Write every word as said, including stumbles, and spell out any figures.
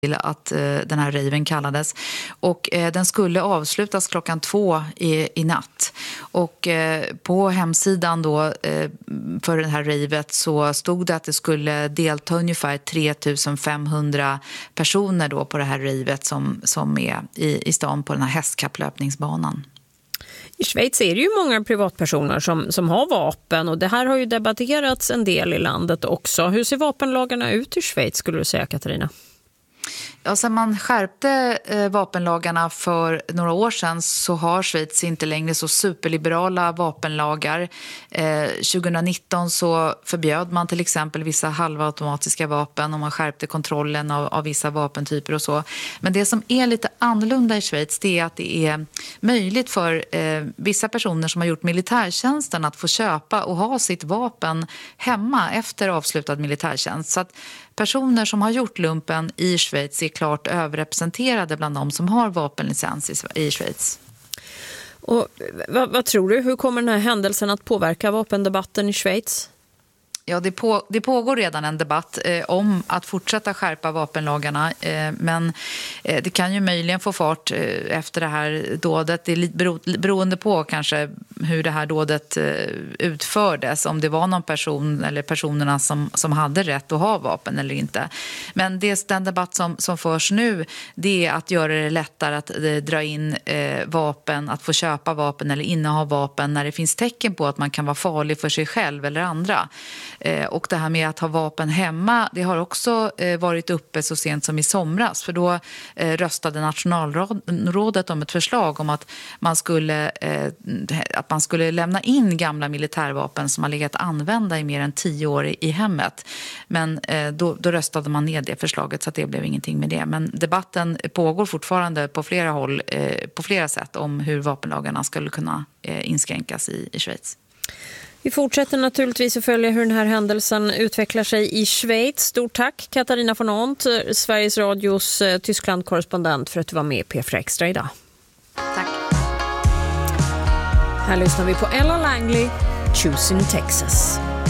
till att eh, den här raven kallades. Och eh, den skulle avslutas klockan två i, i natt. Och eh, på hemsidan då eh, för den här ravet så stod det att det skulle delta ungefär tre tusen femhundra personer då på det här ravet som, som är i, i stan på den här hästkapplöpningsbanan. I Schweiz är det ju många privatpersoner som, som har vapen, och det här har ju debatterats en del i landet också. Hur ser vapenlagarna ut i Schweiz, skulle du säga, Katarina? Ja, sen man skärpte eh, vapenlagarna för några år sedan så har Schweiz inte längre så superliberala vapenlagar. Eh, tjugonitton så förbjöd man till exempel vissa halvautomatiska vapen och man skärpte kontrollen av, av vissa vapentyper och så. Men det som är lite annorlunda i Schweiz, det är att det är möjligt för eh, vissa personer som har gjort militärtjänsten att få köpa och ha sitt vapen hemma efter avslutad militärtjänst. Så att personer som har gjort lumpen i Schweiz är klart överrepresenterade bland de som har vapenlicens i Schweiz. Och vad, vad tror du? Hur kommer den här händelsen att påverka vapendebatten i Schweiz? Ja, det, på, det pågår redan en debatt eh, om att fortsätta skärpa vapenlagarna. Eh, men eh, det kan ju möjligen få fart eh, efter det här dådet. Det är lite bero, beroende på kanske hur det här dådet eh, utfördes. Om det var någon person eller personerna som, som hade rätt att ha vapen eller inte. Men det, den debatt som, som förs nu, det är att göra det lättare att eh, dra in eh, vapen, att få köpa vapen eller inneha vapen när det finns tecken på att man kan vara farlig för sig själv eller andra. Och det här med att ha vapen hemma, det har också varit uppe så sent som i somras. För då röstade nationalrådet om ett förslag om att man skulle, att man skulle lämna in gamla militärvapen som har legat använda i mer än tio år i hemmet. Men då, då röstade man ner det förslaget så att det blev ingenting med det. Men debatten pågår fortfarande på flera håll, på flera sätt om hur vapenlagarna skulle kunna inskränkas i, i Schweiz. Vi fortsätter naturligtvis att följa hur den här händelsen utvecklar sig i Schweiz. Stort tack Katarina von Ont, Sveriges Radios Tyskland-korrespondent, för att du var med i P fyra Extra idag. Tack. Här lyssnar vi på Ella Langley, Choosing Texas.